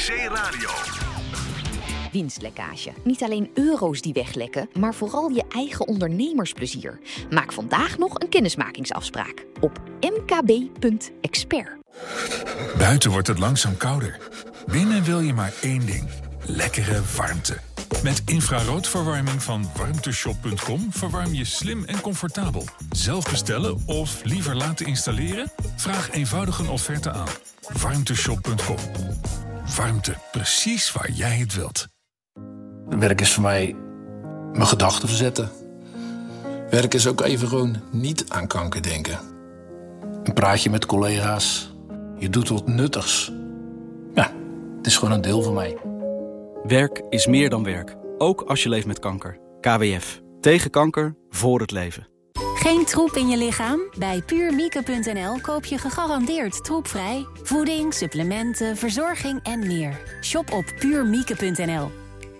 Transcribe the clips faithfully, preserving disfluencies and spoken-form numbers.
C Radio. Winstlekkage. Niet alleen euro's die weglekken, maar vooral je eigen ondernemersplezier. Maak vandaag nog een kennismakingsafspraak op m k b punt expert. Buiten wordt het langzaam kouder. Binnen wil je maar één ding. Lekkere warmte. Met infraroodverwarming van warmteshop punt com verwarm je slim en comfortabel. Zelf bestellen of liever laten installeren? Vraag eenvoudig een offerte aan. warmteshop punt com. Warmte, precies waar jij het wilt. Werk is voor mij mijn gedachten verzetten. Werk is ook even gewoon niet aan kanker denken. Een praatje met collega's. Je doet wat nuttigs. Ja, het is gewoon een deel van mij. Werk is meer dan werk. Ook als je leeft met kanker. K W F. Tegen kanker, voor het leven. Geen troep in je lichaam? Bij puur mieke punt n l koop je gegarandeerd troepvrij. Voeding, supplementen, verzorging en meer. Shop op puur mieke punt n l.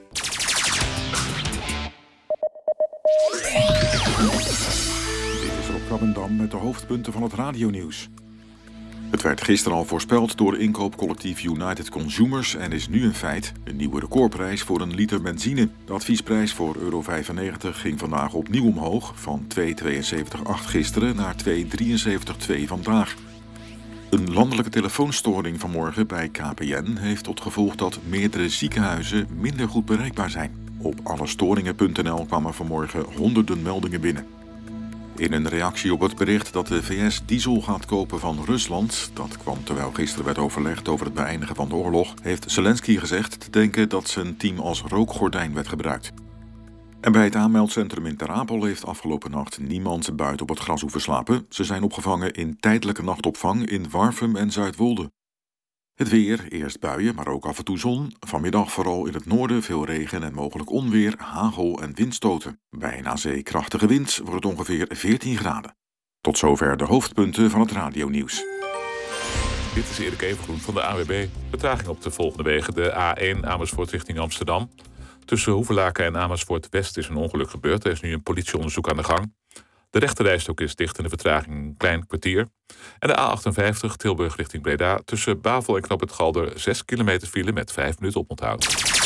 Dit is Rob Krabbendam met de hoofdpunten van het radionieuws. Het werd gisteren al voorspeld door inkoopcollectief United Consumers en is nu een feit. Een nieuwe recordprijs voor een liter benzine. De adviesprijs voor euro vijfennegentig ging vandaag opnieuw omhoog. Van twee komma tweeënzeventig komma acht gisteren naar twee komma drieënzeventig komma twee vandaag. Een landelijke telefoonstoring vanmorgen bij K P N heeft tot gevolg dat meerdere ziekenhuizen minder goed bereikbaar zijn. Op allestoringen punt n l kwamen vanmorgen honderden meldingen binnen. In een reactie op het bericht dat de V S diesel gaat kopen van Rusland, dat kwam terwijl gisteren werd overlegd over het beëindigen van de oorlog, heeft Zelensky gezegd te denken dat zijn team als rookgordijn werd gebruikt. En bij het aanmeldcentrum in Ter Apel heeft afgelopen nacht niemand buiten op het gras hoeven slapen. Ze zijn opgevangen in tijdelijke nachtopvang in Warffum en Zuidwolde. Het weer, eerst buien, maar ook af en toe zon. Vanmiddag vooral in het noorden veel regen en mogelijk onweer, hagel en windstoten. Bij een aan zee krachtige wind wordt het ongeveer veertien graden. Tot zover de hoofdpunten van het radionieuws. Dit is Erik Evengroen van de A W B. Vertraging op de volgende wegen. De A één Amersfoort richting Amsterdam. Tussen Hoevelaken en Amersfoort-West is een ongeluk gebeurd. Er is nu een politieonderzoek aan de gang. De rechterrijstrook is dicht en de vertraging een klein kwartier. En de A achtenvijftig Tilburg richting Breda. Tussen Bavel en Knoop het Galder zes kilometer file met vijf minuten oponthoud.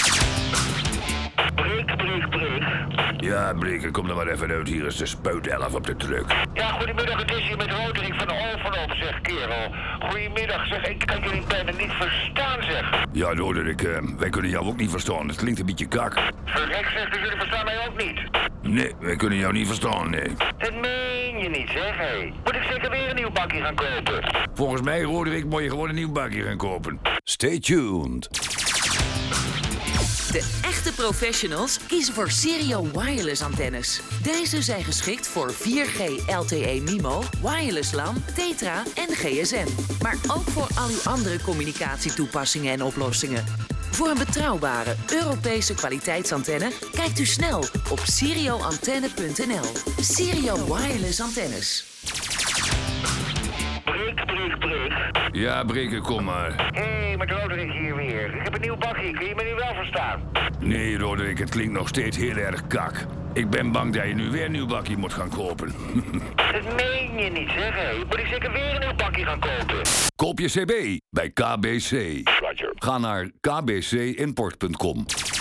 Breek, breek, breek. Ja, Breek, kom er maar even uit. Hier is de spuitelf op de truck. Ja, goedemiddag, het is hier met Roderick van Overloop, zeg kerel. Goedemiddag, zeg, ik kan jullie bijna niet verstaan, zeg. Ja, Roderick, uh, wij kunnen jou ook niet verstaan. Het klinkt een beetje kak. Verrek, zeg, dus jullie verstaan mij ook niet. Nee, wij kunnen jou niet verstaan, nee. Dat meen je niet, zeg, hé. Moet ik zeker weer een nieuw bakje gaan kopen? Volgens mij, Roderick, moet je gewoon een nieuw bakje gaan kopen. Stay tuned. De echte professionals kiezen voor Sirio Wireless antennes. Deze zijn geschikt voor vier G L T E MIMO, wireless LAN, Tetra en G S M. Maar ook voor al uw andere communicatietoepassingen en oplossingen. Voor een betrouwbare Europese kwaliteitsantenne kijkt u snel op sirio antenne punt n l. Sirio Wireless antennes. Breek, breek, breek. Ja, Breek, kom maar. Hé, hey, met Roderick hier weer. Ik heb een nieuw bakje, kun je me nu wel verstaan? Nee, Roderick, het klinkt nog steeds heel erg kak. Ik ben bang dat je nu weer een nieuw bakje moet gaan kopen. Dat meen je niet, zeg, hé. Moet ik zeker weer een nieuw bakje gaan kopen? Koop je C B bij K B C. Roger. Ga naar k b c import punt com.